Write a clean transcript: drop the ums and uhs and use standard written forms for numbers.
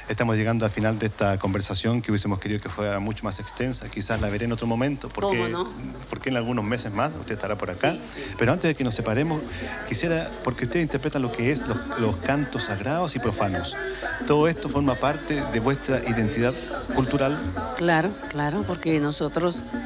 estamos llegando al final de esta conversación que hubiésemos querido que fuera mucho más extensa. Quizás la veré en otro momento, porque, ¿Cómo no? porque en algunos meses más usted estará por acá. Sí, sí. Pero antes de que nos separemos, quisiera, porque ustedes interpretan lo que es los cantos sagrados y profanos. Todo esto forma parte de vuestra identidad cultural. Claro, claro, porque nosotros